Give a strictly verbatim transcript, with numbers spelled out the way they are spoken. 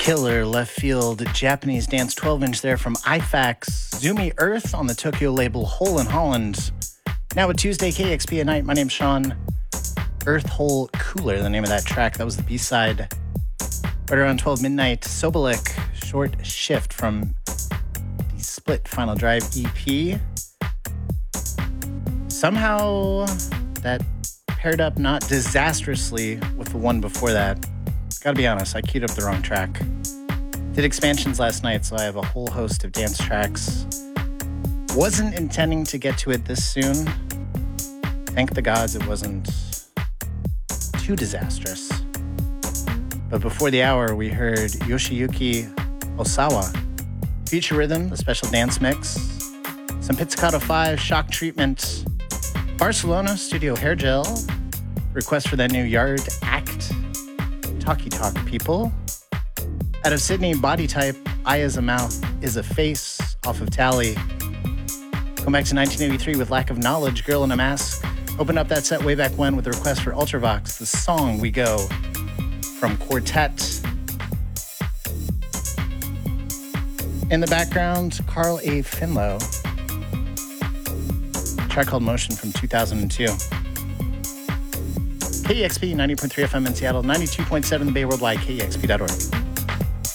Killer left field Japanese dance twelve inch there from I FAX, Zumi Earth on the Tokyo label Hole in Holland. Now with Tuesday K X P at night, my name's Sean. Earth Hole Cooler, the name of that track. That was the B-side. Right around twelve midnight, Sobolik, Short Shift from the Split Final Drive E P. Somehow that paired up not disastrously with the one before that. Gotta be honest, I queued up the wrong track. Did expansions last night, so I have a whole host of dance tracks. Wasn't intending to get to it this soon. Thank the gods it wasn't too disastrous. But before the hour, we heard Yoshiyuki Osawa, Future Rhythm, the special dance mix, some Pizzicato five, Shock Treatment, Barcelona Studio Hair Gel, request for that new Yard Act, Talkie Talk People. Out of Sydney, Body Type, Eye is a Mouth is a Face, off of Tally. Going back to nineteen eighty-three with Lack of Knowledge, Girl in a Mask. Opened up that set way back when with a request for Ultravox, the song We Go from Quartet. In the background, Carl A. Finlow. A track called Motion from two thousand two. K E X P ninety point three F M in Seattle, ninety-two point seven the Bay Worldwide, K E X P dot org.